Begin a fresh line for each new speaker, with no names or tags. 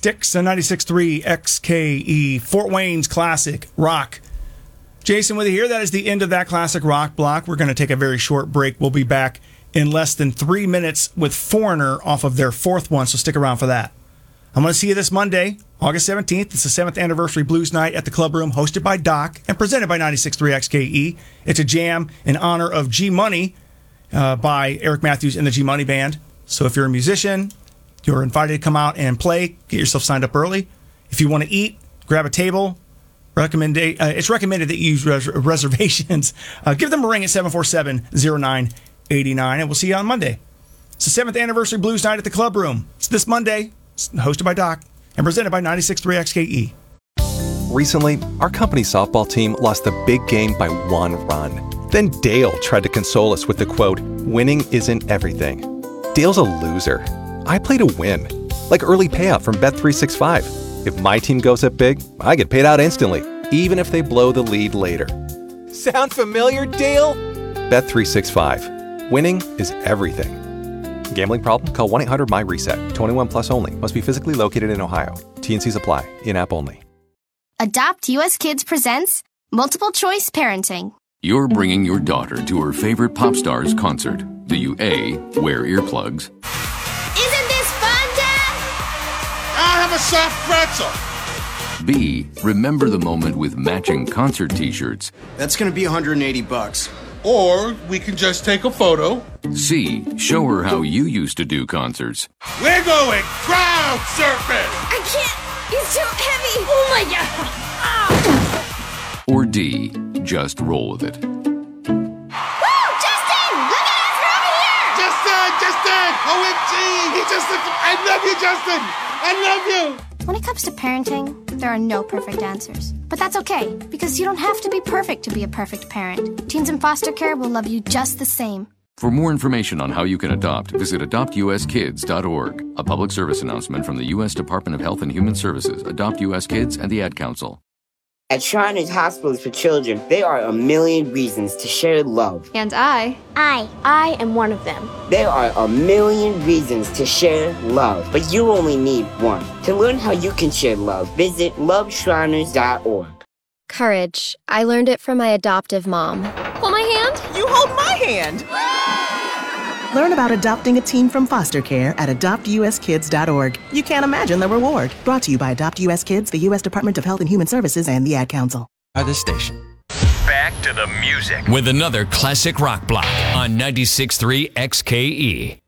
Styx on 96.3 XKE, Fort Wayne's classic rock. Jason with you here. That is the end of that classic rock block. We're going to take a very short break. We'll be back in less than 3 minutes with Foreigner off of their fourth one, so stick around for that. I'm going to see you this Monday, August 17th. It's the 7th anniversary Blues Night at the Club Room, hosted by Doc and presented by 96.3 XKE. It's a jam in honor of G Money by Eric Matthews and the G Money Band. So if you're a musician, you're invited to come out and play. Get yourself signed up early. If you want to eat, grab a table. It's recommended that you use reservations. Give them a ring at 747-0989, and we'll see you on Monday. It's the 7th anniversary Blues Night at the Club Room. It's this Monday. It's hosted by Doc and presented by 96.3 XKE.
Recently, our company softball team lost the big game by 1 run. Then Dale tried to console us with the quote, "Winning isn't everything." Dale's a loser. I play to win, like early payout from Bet365. If my team goes up big, I get paid out instantly, even if they blow the lead later. Sound familiar, Dale? Bet365. Winning is everything. Gambling problem? Call 1-800-MY-RESET. 21 plus only. Must be physically located in Ohio. T&Cs apply. In-app only.
Adopt US Kids presents Multiple Choice Parenting.
You're bringing your daughter to her favorite pop star's concert. Do you A, wear earplugs?
Isn't this fun, Dad?
I'll have a soft pretzel.
B, remember the moment with matching concert t-shirts?
That's gonna be $180.
Or we can just take a photo.
C, show her how you used to do concerts.
We're going crowd surfing.
I can't. It's too heavy. Oh, my God.
Or D, just roll with it.
Woo! Justin! Look at us. We're over here.
Justin! OMG! I love you, Justin! I love you!
When it comes to parenting, there are no perfect answers. But that's okay, because you don't have to be perfect to be a perfect parent. Teens in foster care will love you just the same.
For more information on how you can adopt, visit adoptuskids.org. A public service announcement from the U.S. Department of Health and Human Services, Adopt U.S. Kids, and the Ad Council.
At Shriners Hospitals for Children, there are a million reasons to share love.
And I am one of them.
There are a million reasons to share love, but you only need one. To learn how you can share love, visit loveshriners.org.
Courage. I learned it from my adoptive mom. Hold my hand.
You hold my hand. Learn about adopting a teen from foster care at adoptuskids.org. You can't imagine the reward. Brought to you by Adopt US Kids, the U.S. Department of Health and Human Services, and the Ad Council.
By this station.
Back to the music with another classic rock block on 96.3 XKE.